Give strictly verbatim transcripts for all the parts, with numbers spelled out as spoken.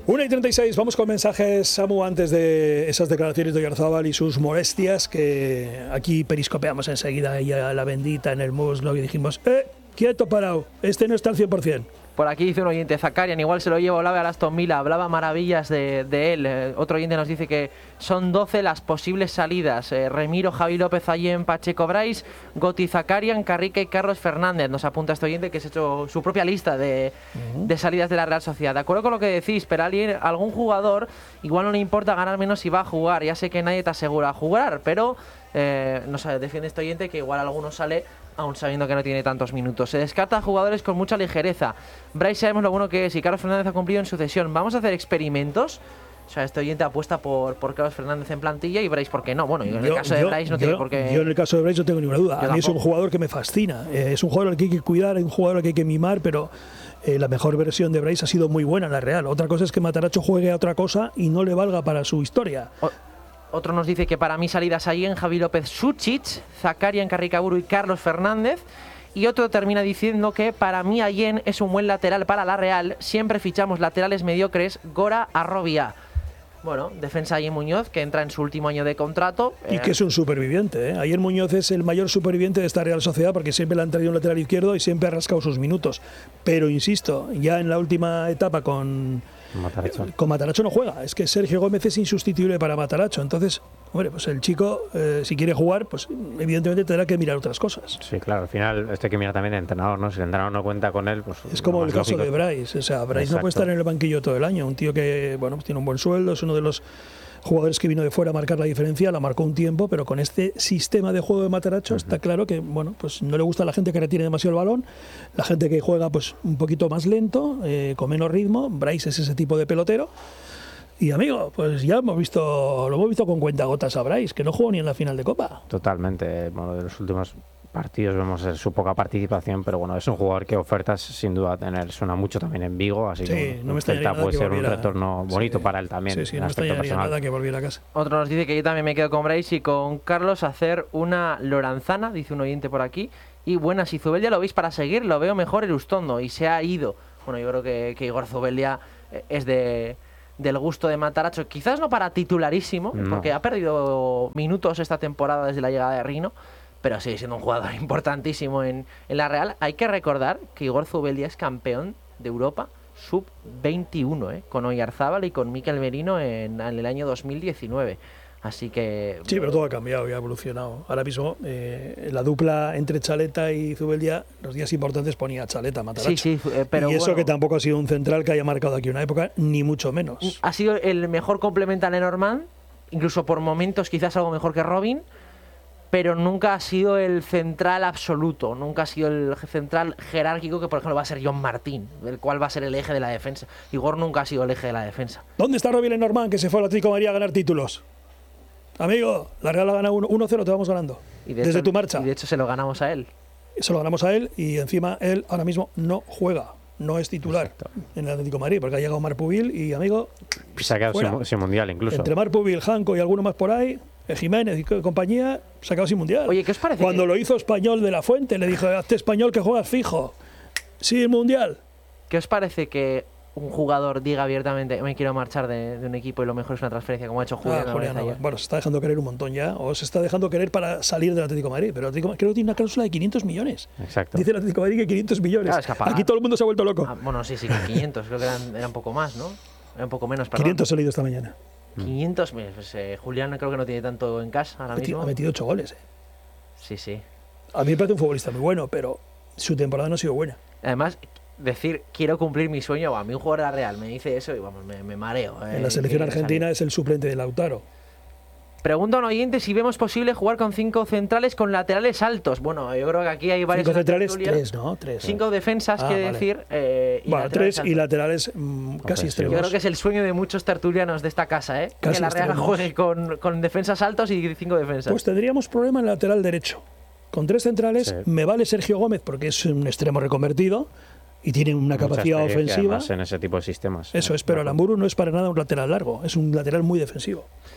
una y treinta y seis, vamos con mensajes, Samu, antes de esas declaraciones de Oyarzábal y sus molestias, que aquí periscopeamos enseguida y a la bendita en el muslo y dijimos, eh, quieto parado, este no está al cien por cien. Por aquí dice un oyente, Zakarian, igual se lo lleva Olave al Aston Villa, hablaba maravillas de, de él. Eh, otro oyente nos dice que son doce las posibles salidas. Eh, Remiro, Javi López, Allen, Pacheco, Brais, Goti, Zakarian, Carrique y Carlos Fernández. Nos apunta este oyente que se ha hecho su propia lista de, uh-huh. de salidas de la Real Sociedad. De acuerdo con lo que decís, pero alguien, algún jugador igual no le importa ganar menos si va a jugar. Ya sé que nadie te asegura jugar, pero eh, nos defiende este oyente que igual alguno sale aún sabiendo que no tiene tantos minutos. Se descarta a jugadores con mucha ligereza. Brais sabemos lo bueno que es y Carlos Fernández ha cumplido en sucesión. Vamos a hacer experimentos. O sea, este oyente apuesta por, por Carlos Fernández en plantilla y Brais, ¿por qué no? Bueno, yo en el yo, caso de yo, Brais no yo, tiene por qué... Yo en el caso de Brais no tengo ninguna duda. Yo a mí tampoco. Es un jugador que me fascina. Eh, es un jugador al que hay que cuidar, es un jugador al que hay que mimar, pero eh, la mejor versión de Brais ha sido muy buena en la Real. Otra cosa es que Matarazzo juegue a otra cosa y no le valga para su historia. O Otro nos dice que para mí salidas ahí en Javi López, Suchic, Zakarian, Carricaburu y Carlos Fernández. Y otro termina diciendo que para mí Allen es un buen lateral para la Real. Siempre fichamos laterales mediocres, Gora Arrobia. Bueno, defensa Allen Muñoz, que entra en su último año de contrato. Y eh. que es un superviviente, ¿eh? Allen Muñoz es el mayor superviviente de esta Real Sociedad porque siempre le han traído un lateral izquierdo y siempre ha rascado sus minutos. Pero insisto, ya en la última etapa con Matarazzo. Con Matarazzo no juega. Es que Sergio Gómez es insustituible para Matarazzo. Entonces, hombre, pues el chico, eh, si quiere jugar, pues evidentemente tendrá que mirar otras cosas. Sí, claro, al final este hay que mirar también el entrenador, ¿no? Si el entrenador no cuenta con él, pues... Es como el caso lógico. de Brais. O sea, Brais Exacto. no puede estar en el banquillo todo el año. Un tío que, bueno, pues tiene un buen sueldo, es uno de los jugadores que vino de fuera a marcar la diferencia, la marcó un tiempo, pero con este sistema de juego de Matarazzo uh-huh. está claro que, bueno, pues no le gusta a la gente que retiene demasiado el balón, la gente que juega pues un poquito más lento, eh, con menos ritmo. Brais es ese tipo de pelotero. Y amigo, pues ya hemos visto, lo hemos visto con cuentagotas a Brais, que no jugó ni en la final de Copa. Totalmente, bueno, de los últimos partidos vemos su poca participación, pero bueno, es un jugador que ofertas sin duda tener, suena mucho también en Vigo, así sí, que no me Celta puede ser volviera, un retorno bonito sí, para él también. Sí, sí, no me nada que volviera a casa. Otro nos dice que yo también me quedo con Brais y con Carlos a hacer una Loranzana, dice un oyente por aquí. Y buenas, si Zubeldia lo veis para seguir, lo veo mejor Elustondo y se ha ido. Bueno, yo creo que, que Igor Zubeldia es de... del gusto de Matarazzo, quizás no para titularísimo, no. porque ha perdido minutos esta temporada desde la llegada de Rino, pero sigue siendo un jugador importantísimo en, en la Real. Hay que recordar que Igor Zubeldia es campeón de Europa sub veintiuno, ¿eh? con Oyarzábal y con Mikel Merino en, en el año dos mil diecinueve. Así que... Sí, pero todo ha cambiado y ha evolucionado. Ahora mismo, eh, la dupla entre Chaleta y Zubeldia, los días importantes ponía Chaleta, Matarazzo. Sí, sí, eh, pero y eso bueno, que tampoco ha sido un central que haya marcado aquí una época, ni mucho menos. Ha sido el mejor complemento a Lenormand, incluso por momentos quizás algo mejor que Robin, pero nunca ha sido el central absoluto, nunca ha sido el central jerárquico que, por ejemplo, va a ser John Martín, el cual va a ser el eje de la defensa. Igor nunca ha sido el eje de la defensa. ¿Dónde está Robin Lenormand, que se fue al Atlético de Madrid a ganar títulos? Amigo, la Real ha ganado uno cero, te vamos ganando. Y de desde hecho, tu marcha. Y de hecho se lo ganamos a él. Se lo ganamos a él y encima él ahora mismo no juega, no es titular Exacto. en el Atlético de Madrid, porque ha llegado Marpubil y, amigo, se ha quedado sin, sin mundial incluso. Entre Marpubil, Janko y alguno más por ahí, Jiménez y compañía, se ha quedado sin mundial. Oye, ¿qué os parece? Cuando que... lo hizo Español de la Fuente, le dijo, hazte Español que juegas fijo, sin mundial. ¿Qué os parece que un jugador diga abiertamente me quiero marchar de, de un equipo y lo mejor es una transferencia, como ha hecho Julián? Ah, Julián no, bueno, se está dejando querer un montón ya, o se está dejando querer para salir del Atlético de Madrid, pero el Atlético, creo que tiene una cláusula de quinientos millones. Exacto. Dice el Atlético de Madrid que quinientos millones. Claro, es que aquí todo el mundo se ha vuelto loco. Ah, bueno, sí, sí, que quinientos, creo que eran, eran un poco más, ¿no? Era un poco menos, perdón. quinientos he leído esta mañana. quinientos, pues, eh, Julián creo que no tiene tanto en casa ahora mismo. Ha metido ocho goles, eh. Sí, sí. A mí me parece un futbolista muy bueno, pero su temporada no ha sido buena. Además, decir quiero cumplir mi sueño, a mí un jugador de la Real me dice eso y vamos, me, me mareo. Eh, en la selección argentina es el suplente de Lautaro. Pregunta a un oyente si vemos posible jugar con cinco centrales con laterales altos. Bueno, yo creo que aquí hay varios. Cinco centrales, tres, ¿no? Tres. Cinco defensas, ah, quiere vale. decir. Eh, y bueno, tres altos. Y laterales mmm, casi extremos. Yo creo que es el sueño de muchos tertulianos de esta casa, ¿eh? Casi que la Real extremos. juegue con, con defensas altos y cinco defensas. Pues tendríamos problema en el lateral derecho. Con tres centrales sí. me vale Sergio Gómez porque es un extremo reconvertido y tiene una Mucha capacidad ofensiva. En ese tipo de sistemas. Eso es, pero Aramburu no es para nada un lateral largo, es un lateral muy defensivo.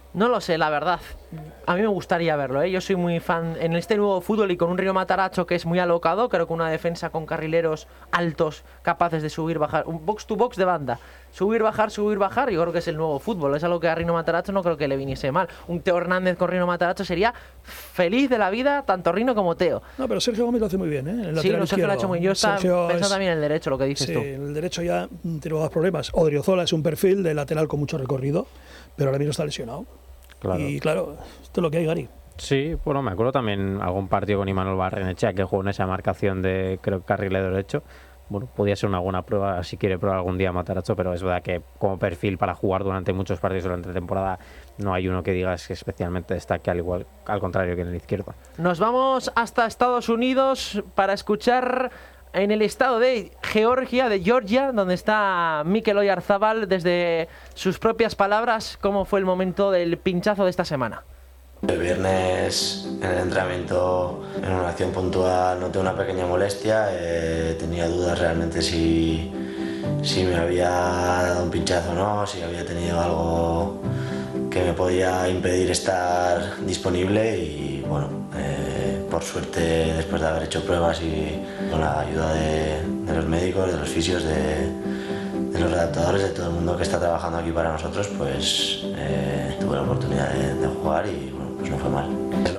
No lo sé, la verdad. A mí me gustaría verlo, ¿eh? Yo soy muy fan en este nuevo fútbol y con un Rino Matarazzo que es muy alocado. Creo que una defensa con carrileros altos capaces de subir, bajar, un box to box de banda. Subir, bajar, subir, bajar. Yo creo que es el nuevo fútbol. Es algo que a Rino Matarazzo no creo que le viniese mal. Un Teo Hernández con Rino Matarazzo sería feliz de la vida, tanto Rino como Teo. No, pero Sergio Gómez lo hace muy bien, ¿eh? El sí, no, Sergio lo ha hecho muy bien. Yo estaba pensando es... también en el derecho, lo que dices sí, tú. el derecho ya tiene más problemas. Odriozola es un perfil de lateral con mucho recorrido, pero ahora mismo está lesionado. Claro. Y claro, esto es lo que hay, Gary. Sí, bueno, me acuerdo también algún partido con Imanol Barrenechea que jugó en esa marcación de, creo, carril de derecho. Bueno, podría ser una buena prueba si quiere probar algún día Matarazzo, pero es verdad que como perfil para jugar durante muchos partidos durante la temporada no hay uno que digas que especialmente destaque, al igual, al contrario que en el izquierdo. Nos vamos hasta Estados Unidos para escuchar en el estado de Georgia, de Georgia, donde está Mikel Oyarzabal, desde sus propias palabras, cómo fue el momento del pinchazo de esta semana. El viernes en el entrenamiento, en una acción puntual, noté una pequeña molestia. Eh, tenía dudas realmente si, si me había dado un pinchazo o no, si había tenido algo que me podía impedir estar disponible y bueno, eh, por suerte después de haber hecho pruebas y con la ayuda de, de los médicos, de los fisios, de, de los adaptadores, de todo el mundo que está trabajando aquí para nosotros, pues eh, tuve la oportunidad de, de jugar y bueno, pues no fue mal.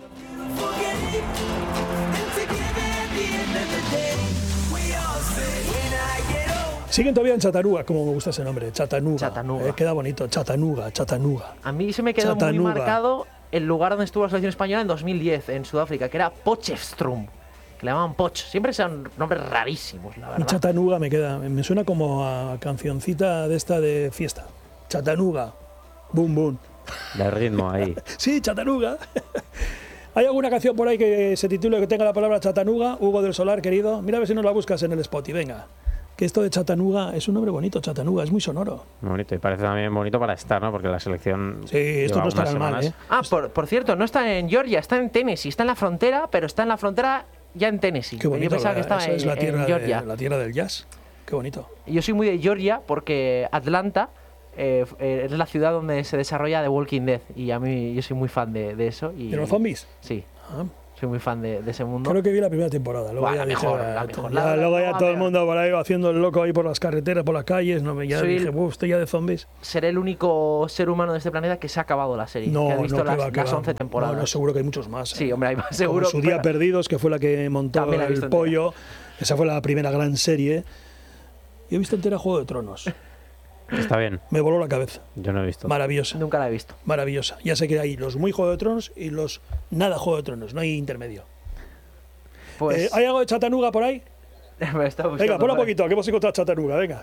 Siguen todavía en Chattanooga, como me gusta ese nombre, Chattanooga. Chattanooga. Eh, queda bonito, Chattanooga, Chattanooga. A mí se me quedó Chattanooga. muy marcado el lugar donde estuvo la selección española en dos mil diez, en Sudáfrica, que era Potchefstroom, que le llamaban Poch. Siempre son nombres rarísimos, la verdad. Chattanooga me queda, me suena como a cancioncita de esta de fiesta. Chattanooga, boom, boom. De ritmo ahí. Sí, Chattanooga. ¿Hay alguna canción por ahí que se titule que tenga la palabra Chattanooga? Hugo del Solar, querido. Mira a ver si nos la buscas en el Spotify, venga. Que esto de Chattanooga es un nombre bonito, Chattanooga, es muy sonoro. Muy bonito, y parece también bonito para estar, ¿no? Porque la selección. Sí, esto no estará mal, ¿eh? Ah, por, por cierto, no está en Georgia, está en Tennessee, está en la frontera, pero está en la frontera ya en Tennessee. Qué bonito. Yo pensaba la, que estaba esa en, es la tierra en Georgia. De, la tierra del jazz. Qué bonito. Yo soy muy de Georgia porque Atlanta eh, es la ciudad donde se desarrolla The Walking Dead y a mí yo soy muy fan de, de eso. Y, ¿De los zombies? Sí. Ah. Soy muy fan de, de ese mundo. Creo que vi la primera temporada. Luego Buah, ya la dije, mejor, ah, la mejor. ya, La- luego la- ya la- todo la- el mundo por ahí haciendo el loco ahí por las carreteras, por las calles. No, me- ya Soy dije, el- "Uf, estoy ya de zombies". Seré el único ser humano de este planeta que se ha acabado la serie. No, que ha visto no, que las, va, que las va. once temporadas. No, no, seguro que hay muchos más. Sí, ¿eh? hombre, hay más seguro. Como Su Día pero- Perdidos, que fue la que montó También la he visto el entera. pollo. Esa fue la primera gran serie. Yo he visto entera Juego de Tronos. Está bien, Me voló la cabeza. yo no he visto. Maravillosa. Nunca la he visto. Maravillosa. Ya sé que hay los muy Juego de Tronos y los nada Juego de Tronos. No hay intermedio. Pues Eh, ¿Hay algo de Chattanooga por ahí? me está Venga, buscando ponlo un por ahí. poquito, que hemos encontrado Chattanooga. Venga.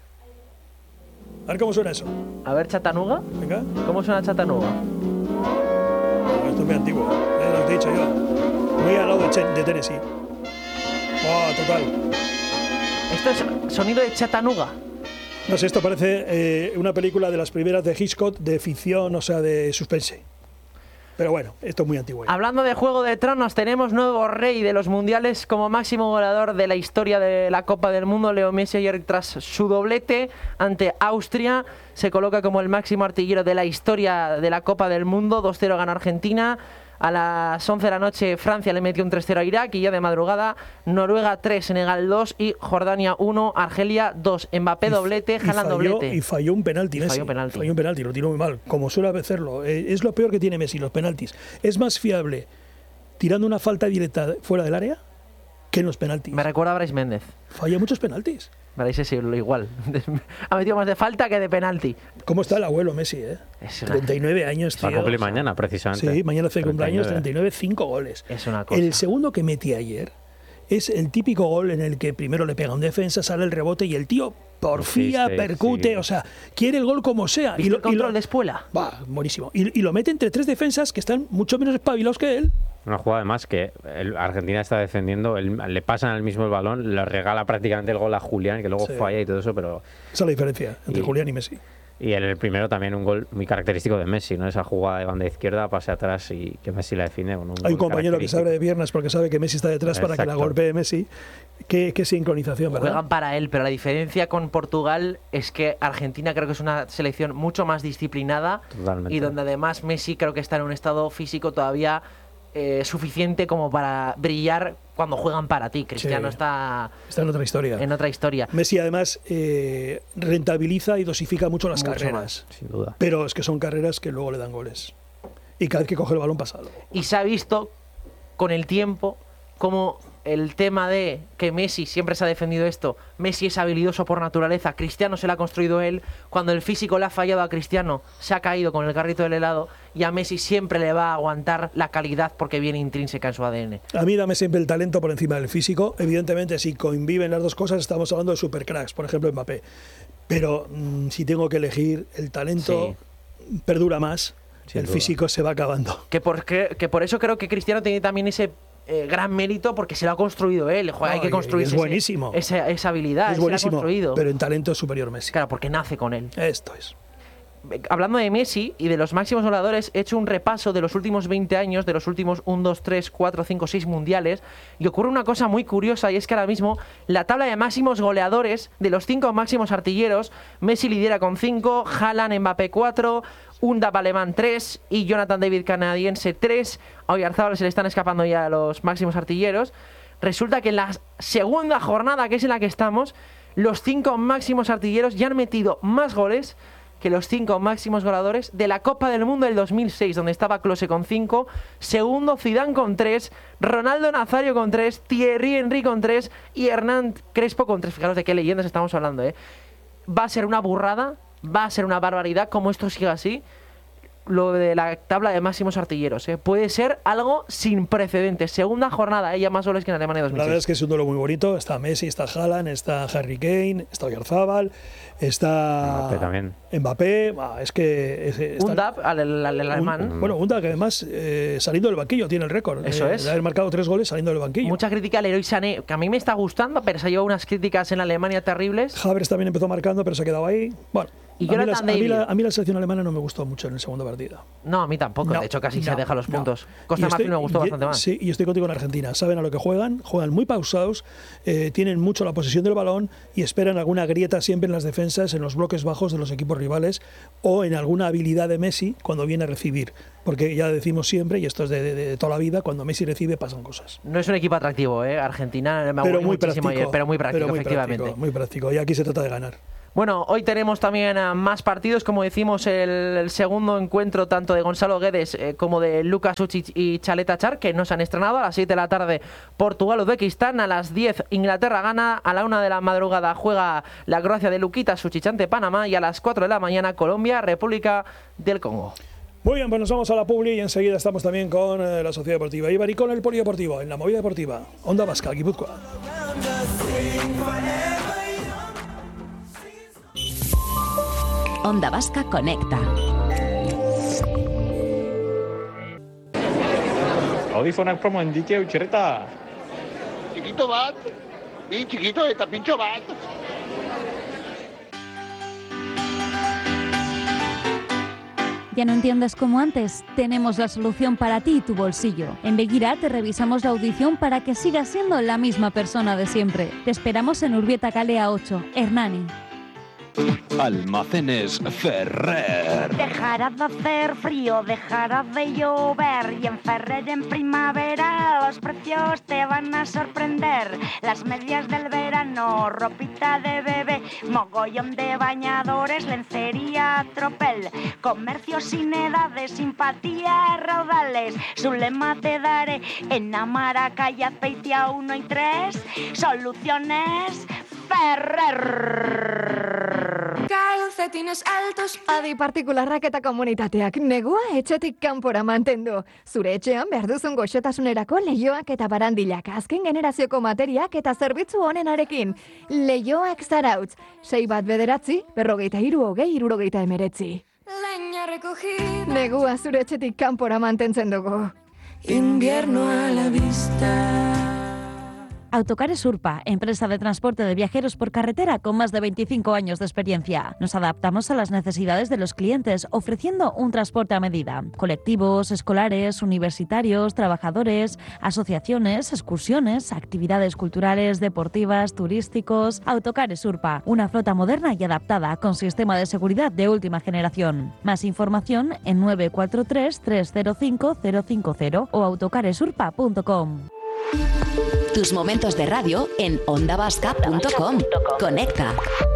A ver cómo suena eso. A ver, Chattanooga. Venga. ¿Cómo suena Chattanooga? Esto es muy antiguo. Eh, lo que te he dicho yo. Muy al lado de, Chen- de Tennessee. Oh, total. Esto es sonido de Chattanooga. No sé, esto parece eh, una película de las primeras de Hitchcock, de ficción, o sea, de suspense. Pero bueno, esto es muy antiguo. ya. Hablando de Juego de Tronos, tenemos nuevo rey de los mundiales como máximo goleador de la historia de la Copa del Mundo. Leo Messi ayer, tras su doblete ante Austria, se coloca como el máximo artillero de la historia de la Copa del Mundo. dos cero gana Argentina. A las once de la noche Francia le metió un tres cero a Irak y ya de madrugada Noruega tres, Senegal dos y Jordania uno, Argelia dos. Mbappé doblete, Y Haaland falló- doblete. Y falló un penalti, Y Messi. falló un penalti. Falló un penalti, lo tiró muy mal, como suele hacerlo. Eh, es lo peor que tiene Messi, los penaltis. Es más fiable tirando una falta directa fuera del área que en los penaltis. Me recuerda a Brais Méndez. Falla muchos penaltis. Brais es igual. Ha metido más de falta que de penalti. ¿Cómo está el abuelo Messi, eh? Es una- treinta y nueve años, Va a tío. cumplir mañana, precisamente. Sí, mañana hace cumpleaños, treinta y nueve. nueve, cinco goles. Es una cosa. El segundo que metí ayer es el típico gol en el que primero le pega un defensa, sale el rebote y el tío porfía, Insiste, percute, sí. o sea, quiere el gol como sea. ¿Viste el control de Espuela? Va, buenísimo. Y, y lo mete entre tres defensas que están mucho menos espabilados que él. Una jugada además que el Argentina está defendiendo, el- le pasan al mismo el balón, le regala prácticamente el gol a Julián, que luego Sí. falla y todo eso, pero Esa es la diferencia entre Y- Julián y Messi. Y en el primero también un gol muy característico de Messi, ¿no? Esa jugada de banda izquierda, pase atrás y que Messi la define. Bueno, un Hay un compañero que se abre de piernas porque sabe que Messi está detrás. Exacto. Para que la golpee Messi. Qué, qué sincronización, ¿verdad? Juegan para él, pero la diferencia con Portugal es que Argentina creo que es una selección mucho más disciplinada. Totalmente. Y donde además Messi creo que está en un estado físico todavía eh, suficiente como para brillar cuando juegan para ti. Cristiano sí, está, está en otra historia. En otra historia. Messi además eh, rentabiliza y dosifica mucho las mucho carreras. Más, sin duda. Pero es que son carreras que luego le dan goles. Y cada vez que coge el balón pasa algo. Y se ha visto con el tiempo como el tema de que Messi siempre se ha defendido esto. Messi es habilidoso por naturaleza. Cristiano se lo ha construido él. Cuando el físico le ha fallado a Cristiano, se ha caído con el carrito del helado. Y a Messi siempre le va a aguantar la calidad porque viene intrínseca en su A D N. A mí dame siempre el talento por encima del físico. Evidentemente, si conviven las dos cosas, estamos hablando de supercracks, por ejemplo Mbappé. Pero mmm, si tengo que elegir, el talento sí. perdura más. Sin el duda. Físico se va acabando. Que por, que, que por eso creo que Cristiano tiene también ese eh, gran mérito porque se lo ha construido él. Joder, no, hay que construir es buenísimo. Esa, esa habilidad. Es buenísimo, se la ha construido. Pero en talento es superior Messi. Claro, porque nace con él. Esto es. Hablando de Messi y de los máximos goleadores, he hecho un repaso de los últimos veinte años, de los últimos uno, dos, tres, cuatro, cinco, seis mundiales, y ocurre una cosa muy curiosa, y es que ahora mismo la tabla de máximos goleadores de los cinco máximos artilleros, Messi lidera con cinco, Haaland, Mbappé cuatro, Undap alemán tres y Jonathan David canadiense tres. A Oyarzábal se le están escapando ya los máximos artilleros. Resulta que en la segunda jornada, que es en la que estamos, los cinco máximos artilleros ya han metido más goles que los cinco máximos goleadores de la Copa del Mundo del dos mil seis, donde estaba Klose con cinco, segundo Zidane con tres, Ronaldo Nazario con tres, Thierry Henry con tres y Hernán Crespo con tres. Fijaros de qué leyendas estamos hablando, ¿eh? Va a ser una burrada, va a ser una barbaridad como esto siga así, lo de la tabla de máximos artilleros, ¿eh? Puede ser algo sin precedentes. Segunda jornada, ella ¿eh? más goles que en Alemania dos mil seis. La verdad es que es un duelo muy bonito. Está Messi, está Haaland, está Harry Kane, está Oyarzábal, está Mbappé también. Mbappé, ah, es que es, está, Undap, al, al, al alemán. Un, bueno, Undap que además eh, saliendo del banquillo tiene el récord. Eso eh, es. De haber marcado tres goles saliendo del banquillo. Mucha crítica al Leroy Sané, que a mí me está gustando, pero se ha llevado unas críticas en Alemania terribles. Havertz también empezó marcando, pero se ha quedado ahí. Bueno. Y a, mí las, a, mí la, a mí la selección alemana no me gustó mucho en el segundo partido. No, a mí tampoco. No, de hecho, casi no, se deja los puntos. No. Costa Marfil me gustó y, bastante más. Sí, y estoy contigo en Argentina. Saben a lo que juegan, juegan muy pausados, eh, tienen mucho la posesión del balón y esperan alguna grieta siempre en las defensas, en los bloques bajos de los equipos rivales o en alguna habilidad de Messi cuando viene a recibir. Porque ya decimos siempre, y esto es de, de, de toda la vida, cuando Messi recibe pasan cosas. No es un equipo atractivo, ¿eh? Argentina me pero muy práctico, ayer, pero muy práctico, pero muy efectivamente. Práctico, muy práctico, y aquí se trata de ganar. Bueno, hoy tenemos también uh, más partidos, como decimos, el, el segundo encuentro tanto de Gonzalo Guedes eh, como de Lucas Ucic y Chaleta Char, que no se han estrenado. A las siete de la tarde Portugal-Uzbekistán, a las diez Inglaterra gana, a la una de la madrugada juega la Croacia de Luquitas Ucic ante Panamá y a las cuatro de la mañana Colombia-República del Congo. Muy bien, pues nos vamos a la publi y enseguida estamos también con eh, la Sociedad Deportiva Eibar y con el Polideportivo, en la movida deportiva. Onda Vasca, Guipúzcoa. Onda Vasca Conecta. Audifonak promo endike utxerreta. Chiquito bat, bien chiquito eta pincho bat. ¿Ya no entiendes como antes? Tenemos la solución para ti y tu bolsillo. En Begira te revisamos la audición para que sigas siendo la misma persona de siempre. Te esperamos en Urbieta Calea ocho, Hernani. Almacenes Ferrer. Dejará de hacer frío, dejará de llover y en Ferrer en primavera los precios te van a sorprender. Las medias del verano, ropita de bebé, mogollón de bañadores, lencería, tropel, comercio sin edades, simpatía, raudales. Su lema te daré en Amaraca y Azpeitia uno y tres. Soluciones Ferrer. Calcetines altos. Adi partikularrak eta komunitateak negua etxetik kanpora mantendu. Zure etxean behar duzun goxotasunerako leioak eta barandilak, azken generazioko materiak eta zerbitzu honenarekin. Leioak Zarautz, sei bat bederatzi, berrogeita hiru hogei hirurogeita emeretzi. Negua zure etxetik kanpora mantentzen dugu. Invierno a la vista. Autocares Urpa, empresa de transporte de viajeros por carretera con más de veinticinco años de experiencia. Nos adaptamos a las necesidades de los clientes, ofreciendo un transporte a medida. Colectivos, escolares, universitarios, trabajadores, asociaciones, excursiones, actividades culturales, deportivas, turísticos. Autocares Urpa, una flota moderna y adaptada con sistema de seguridad de última generación. Más información en nueve cuatro tres, tres cero cinco, cero cinco cero o autocaresurpa punto com. Tus momentos de radio en onda vasca punto com. Conecta.